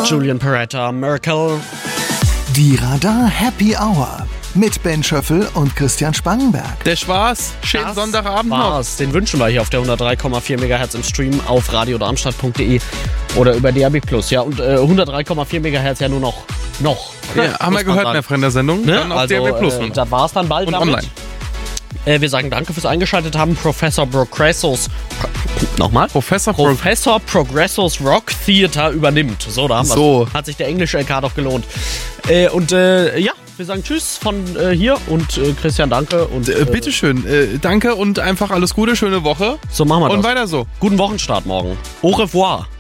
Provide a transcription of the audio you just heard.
Julian Peretta, Miracle. Die Radar Happy Hour mit Ben Schöffel und Christian Spangenberg. Der Spaß. Schönen Sonntagabend noch. Den wünschen wir hier auf der 103,4 MHz im Stream auf radiodarmstadt.de oder über DAB+. Ja, und 103,4 MHz ja nur noch. Ja, haben wir gehört in der Fremder-Sendung. Ne? Dann auf DAB+. Da war es dann bald und damit. online. Wir sagen danke fürs Eingeschaltet haben. Professor Progressos Rock Theater übernimmt. So, da haben wir Hat sich der englische LK doch gelohnt. Wir sagen Tschüss von hier und Christian, danke. Und bitteschön, danke und einfach alles Gute, schöne Woche. So machen wir das. Und weiter so. Guten Wochenstart morgen. Au revoir.